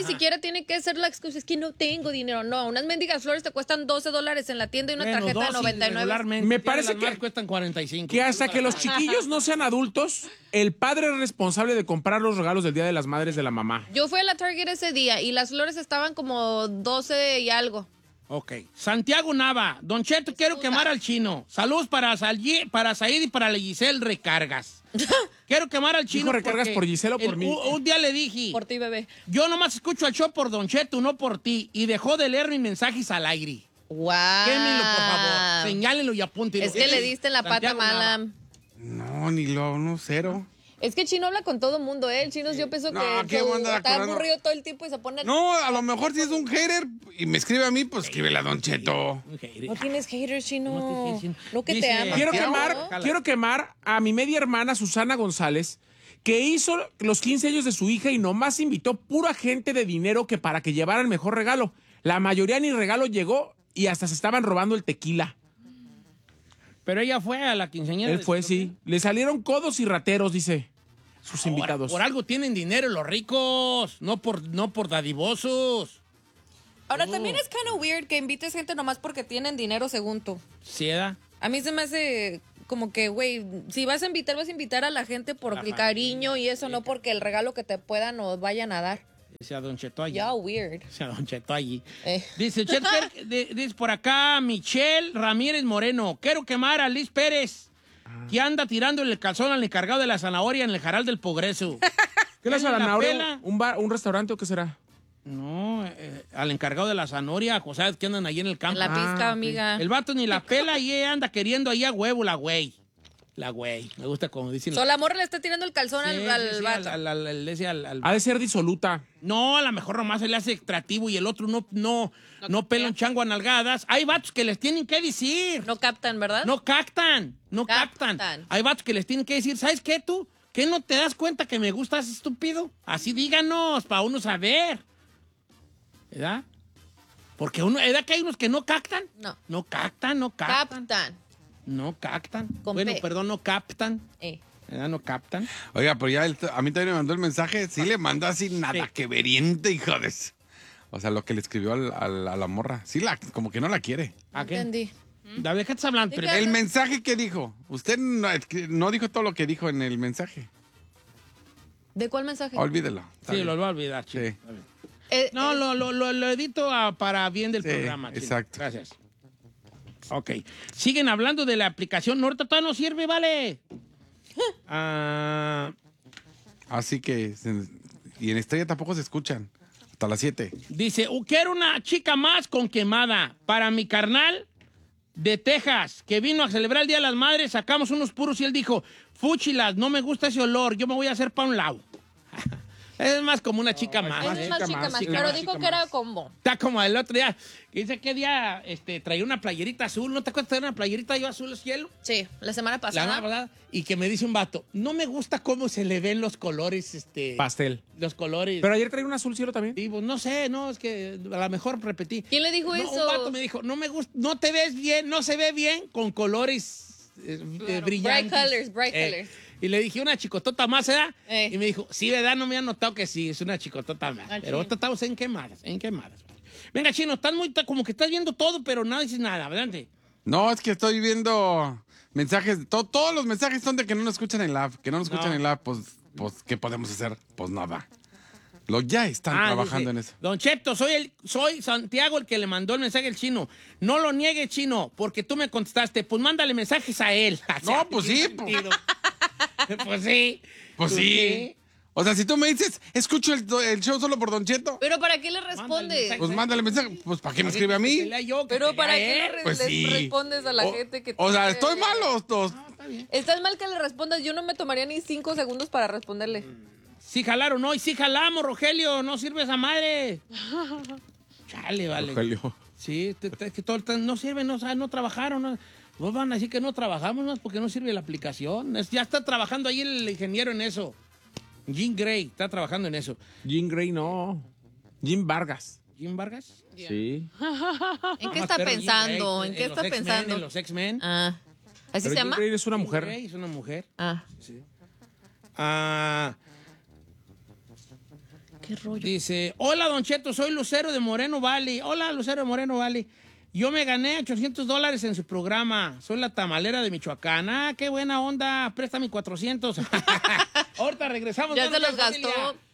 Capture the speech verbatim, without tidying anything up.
siquiera tiene que ser la excusa, es que no tengo dinero. No, unas mendigas flores te cuestan doce dólares en la tienda y una Bueno, tarjeta de dosis noventa y nueve. regularmente, Me parece las que- más cuestan cuarenta y cinco. Que hasta que los chiquillos no sean adultos, el padre es responsable de comprar los regalos del Día de las Madres de la mamá. Yo fui a la Target ese día y las flores estaban como doce y algo. Ok. Santiago Nava. Don Cheto, quiero quemar al chino. Saludos para, Salyi- para Said y para la Giselle Recargas. Quiero quemar al chino. Hijo, ¿recargas porque por Giselle o por el- mí? Un, un día le dije, Por ti, bebé. yo nomás escucho al show por Don Cheto, no por ti. Y dejó de leer mis mensajes al aire. Wow. Quémenlo, por favor. Señálenlo y apúntenlo. Es que le diste en la pata Santiago Nava. mala. No, ni lo, no, cero. Es que Chino habla con todo mundo, ¿eh? El Chino yo pienso No, que ¿qué su- onda está acordando? aburrido todo el tiempo y se pone... No, a lo mejor si es un hater y me escribe a mí, pues escríbele a Don Cheto. No tienes haters, Chino. No tienes haters. Lo que Dice- te ama. Quiero Santiago, quemar, ¿no? quiero quemar a mi media hermana Susana González, que hizo los quince años de su hija y nomás invitó pura gente de dinero que para que llevara el mejor regalo. La mayoría ni regalo llegó y hasta se estaban robando el tequila. Pero ella fue a la quinceañera. Él de fue, su- sí. Le salieron codos y rateros, dice. Sus Ahora, invitados. por algo tienen dinero los ricos, no por, no por dadivosos. Ahora, también es kind of weird que invites gente nomás porque tienen dinero, según tú. ¿Sí, da? A mí se me hace como que, güey, si vas a invitar, vas a invitar a la gente por La el familia, cariño y eso, no porque el regalo que te puedan o vayan a dar. Dice a Don Cheto allí. Ya, weird. Dice a Don Cheto allí. Eh. Dice, Cheto, quiero- de- dice por acá, Michelle Ramírez Moreno. Quiero quemar a Liz Pérez, que anda tirando el calzón al encargado de la zanahoria en el Jaral del Progreso. ¿Qué es Él la ni la pela. zanahoria? ¿Un bar, un restaurante o qué será? No, eh, al encargado de la zanahoria, cosas que andan ahí en el campo. En la pizca, amiga. El vato ni la pela y ella anda queriendo ahí a huevo la güey. La güey. Me gusta como dicen. So, la morra le está tirando el calzón Sí, al, sí, al sí, vato. al- al- al- ese al- al- Ha de ser disoluta. No, a lo mejor nomás se le hace extractivo y el otro no, no, no pela un chango a nalgadas. Hay vatos que les tienen que decir. No captan, ¿verdad? No captan, no captan. Captan. Hay vatos que les tienen que decir, ¿sabes qué tú? ¿Qué no te das cuenta que me gustas, estúpido? Así díganos, para uno saber. ¿Verdad? Porque uno, ¿verdad que hay unos que no captan? No. No captan, no captan. Captan. No captan. Con bueno, P. perdón, no captan. Eh. ¿Verdad? No captan. Oiga, pero ya él- a mí también me mandó el mensaje. Sí, le mandó así nada Sí. que veriente, hijo de... s- O sea, lo que le escribió al- al- a la morra. Sí, la, como que no la quiere. ¿A qué? Entendí. David, ¿qué estás hablando? ¿De Pero- qué? El mensaje que dijo. Usted no, es que no dijo todo lo que dijo en el mensaje. ¿De cuál mensaje? Olvídelo. Está Sí, bien. lo voy a olvidar, chico. Sí. Está bien. Eh, No, eh, lo, lo, lo, lo edito a- para bien del Sí, programa. chino. exacto. Gracias. Ok. Siguen hablando de la aplicación. No, ahorita todavía no sirve, vale. Ah, Así que... se- Y en Estrella tampoco se escuchan. Hasta las siete. dice, "Uh, quiero una chica más con quemada. Para mi carnal de Texas, que vino a celebrar el Día de las Madres, sacamos unos puros y él dijo, fúchilas, no me gusta ese olor, yo me voy a hacer para un lado. Es más como una chica más. es ¿eh? una chica chica más, más, chica pero más, dijo chica que era más. combo. Está como el otro día, que dice que día este, traía una playerita azul, ¿no te acuerdas de traer una playerita yo azul cielo? Sí, la semana La pasada. verdad, y que me dice un vato, no me gusta cómo se le ven los colores, este... Pastel. Los colores. Pero ayer traía un azul cielo también. Y, pues, no sé, no, es que a lo mejor repetí. ¿Quién le dijo No, eso? Un vato me dijo, no me gusta, no te ves bien, no se ve bien con colores eh, eh, brillantes. Bright colors, bright Eh, colors. Y le dije, una chicotota más, ¿verdad? Eh. Y me dijo, sí, ¿verdad? No me han notado que sí, es una chicotota más. Ah, Pero sí. ahorita estamos en quemadas, en quemadas. Venga, Chino, estás muy, como que estás viendo todo, pero no dices nada, adelante. No, es que estoy viendo mensajes. to- todos los mensajes son de que no nos escuchan en la app. Que no nos escuchan No. en la app, pues, pues, ¿qué podemos hacer? Pues nada. Lo ya están Ah, trabajando dice, en eso. Don Cheto, soy, el, soy Santiago el que le mandó el mensaje al Chino. No lo niegue, Chino, porque tú me contestaste. Pues mándale mensajes a él. No, pues sí, tiene sentido. Pues sí. Pues sí. O sea, si tú me dices, escucho el, el show solo por Don Cheto, ¿Pero para qué le Mándale respondes? mensaje. pues mándale mensaje. Pues, ¿para qué me escribe a Que mí? lea yo, que ¿Pero te para lea qué le, él. re- Pues le sí. respondes a la O- gente que O sea, te- ¿estoy mal o o- Está bien. Estás mal que le respondas. Yo no me tomaría ni cinco segundos para responderle. Sí jalaron, no, y sí jalamos, Rogelio, no sirve esa madre. Chale, vale. Rogelio. Sí, te- te- que todo, te- no sirve, no, o sea, no trabajaron. No, no van a decir que no trabajamos, no es porque no sirve la aplicación. Es- ya está trabajando ahí el ingeniero en eso. Jim Gray está trabajando en eso. Jim Gray no. Jim Vargas. ¿Jim Vargas? Sí. ¿En qué Ah, está pero Jim pensando? Gray, ¿En qué los está X-Men, pensando? En los X-Men. Ah. ¿Así Pero se Jim llama? Gray es una Jim mujer. Gray es una mujer. Ah. Ah, Qué rollo. Dice, hola, Don Cheto, soy Lucero de Moreno Valley. Hola, Lucero de Moreno Valley. Yo me gané ochocientos dólares en su programa. Soy la tamalera de Michoacán. Ah, qué buena onda. Préstame cuatrocientos. Ahorita regresamos. Ya se Buenos los días, gastó. familia.